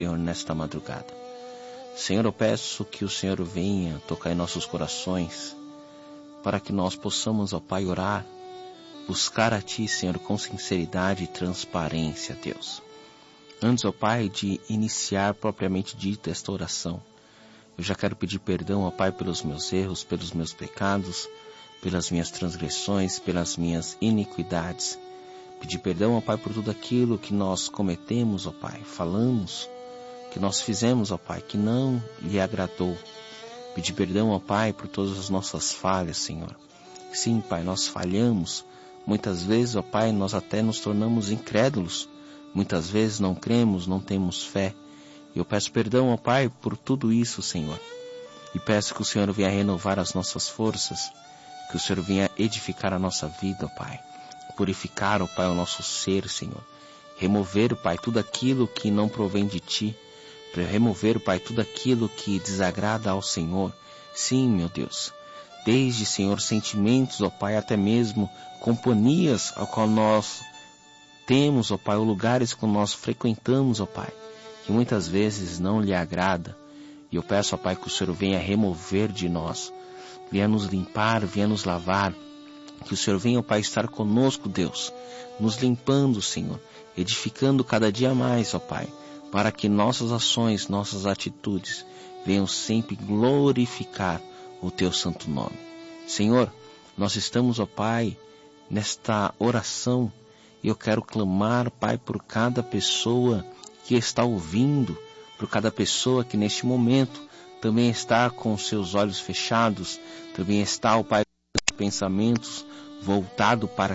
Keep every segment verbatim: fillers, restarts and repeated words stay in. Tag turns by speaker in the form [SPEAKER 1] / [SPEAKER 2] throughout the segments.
[SPEAKER 1] Senhor, nesta madrugada. Senhor, eu peço que o Senhor venha tocar em nossos corações, para que nós possamos, ó Pai, orar, buscar a Ti, Senhor, com sinceridade e transparência, Deus. Antes, ó Pai, de iniciar propriamente dita esta oração, eu já quero pedir perdão, ó Pai, pelos meus erros, pelos meus pecados, pelas minhas transgressões, pelas minhas iniquidades. Pedir perdão, ó Pai, por tudo aquilo que nós cometemos, ó Pai, falamos, que nós fizemos, ó Pai, que não lhe agradou. Pedir perdão, ó Pai, por todas as nossas falhas, Senhor. Sim, Pai, nós falhamos. Muitas vezes, ó Pai, nós até nos tornamos incrédulos. Muitas vezes não cremos, não temos fé. Eu peço perdão, ó Pai, por tudo isso, Senhor. E peço que o Senhor venha renovar as nossas forças, que o Senhor venha edificar a nossa vida, ó Pai. Purificar, ó Pai, o nosso ser, Senhor. Remover, Pai, tudo aquilo que não provém de Ti. Para remover, Pai, tudo aquilo que desagrada ao Senhor. Sim, meu Deus. Desde, Senhor, sentimentos, ó Pai, até mesmo companhias ao qual nós temos, ó Pai, ou lugares que nós frequentamos, ó Pai, que muitas vezes não lhe agrada. E eu peço, ó Pai, que o Senhor venha remover de nós, venha nos limpar, venha nos lavar, que o Senhor venha, ó Pai, estar conosco, Deus, nos limpando, Senhor, edificando cada dia mais, ó Pai, para que nossas ações, nossas atitudes venham sempre glorificar o Teu santo nome. Senhor, nós estamos, ó Pai, nesta oração, e eu quero clamar, Pai, por cada pessoa que está ouvindo, por cada pessoa que neste momento também está com seus olhos fechados, também está, ó Pai, com pensamentos voltados para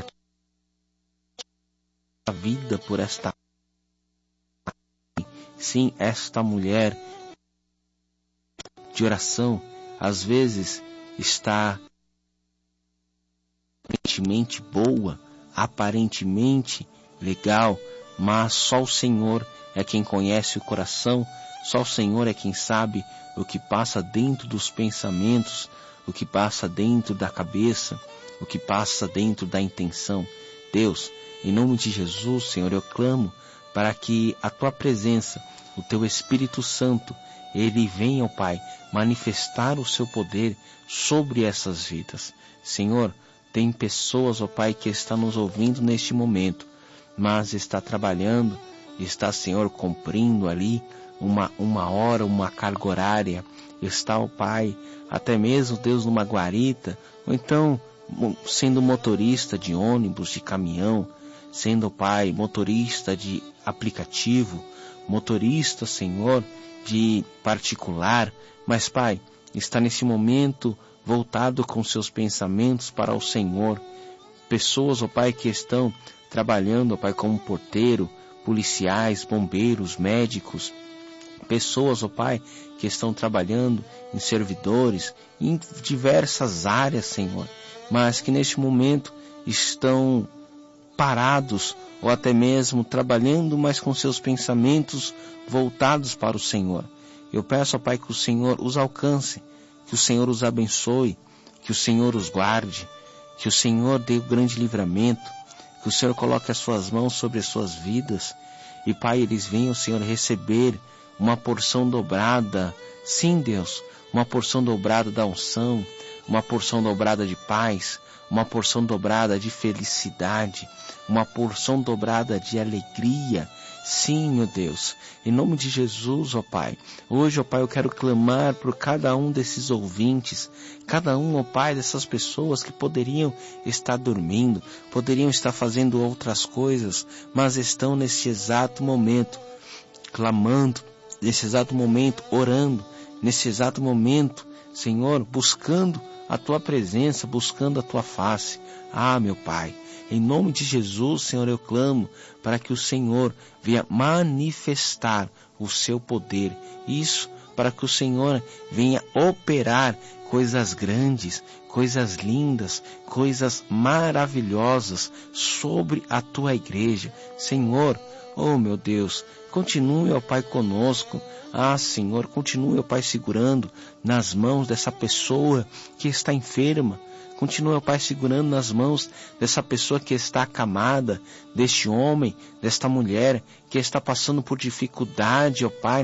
[SPEAKER 1] a vida, por esta Sim, esta mulher de oração, às vezes está aparentemente boa, aparentemente legal, mas só o Senhor é quem conhece o coração, só o Senhor é quem sabe o que passa dentro dos pensamentos, o que passa dentro da cabeça, o que passa dentro da intenção. Deus, em nome de Jesus, Senhor, eu clamo para que a Tua presença, o Teu Espírito Santo, Ele venha, ó Pai, manifestar o Seu poder sobre essas vidas. Senhor, tem pessoas, ó Pai, que estão nos ouvindo neste momento, mas está trabalhando, está, Senhor, cumprindo ali uma, uma hora, uma carga horária, está, ó Pai, até mesmo, Deus, numa guarita, ou então sendo motorista de ônibus, de caminhão, sendo, Pai, motorista de aplicativo, motorista, Senhor, de particular, mas, Pai, está nesse momento voltado com seus pensamentos para o Senhor. Pessoas, ó Pai, que estão trabalhando, ó Pai, como porteiro, policiais, bombeiros, médicos, pessoas, ó Pai, que estão trabalhando em servidores, em diversas áreas, Senhor, mas que neste momento estão parados, ou até mesmo trabalhando, mas com seus pensamentos voltados para o Senhor. Eu peço, ó Pai, que o Senhor os alcance, que o Senhor os abençoe, que o Senhor os guarde, que o Senhor dê o grande livramento, que o Senhor coloque as suas mãos sobre as suas vidas, e, Pai, eles venham, Senhor, receber uma porção dobrada, sim, Deus, uma porção dobrada da unção, uma porção dobrada de paz, uma porção dobrada de felicidade, uma porção dobrada de alegria. Sim, meu Deus, em nome de Jesus, ó Pai, hoje, ó Pai, eu quero clamar por cada um desses ouvintes, cada um, ó Pai, dessas pessoas que poderiam estar dormindo, poderiam estar fazendo outras coisas, mas estão nesse exato momento, clamando, nesse exato momento, orando, nesse exato momento, Senhor, buscando a Tua presença, buscando a Tua face. Ah, meu Pai, em nome de Jesus, Senhor, eu clamo para que o Senhor venha manifestar o Seu poder. Isso, para que o Senhor venha operar coisas grandes, coisas lindas, coisas maravilhosas sobre a Tua igreja. Senhor, oh meu Deus, continue, ó Pai, conosco. Ah, Senhor, continue, ó Pai, segurando nas mãos dessa pessoa que está enferma. Continue, ó Pai, segurando nas mãos dessa pessoa que está acamada, deste homem, desta mulher que está passando por dificuldade, ó Pai,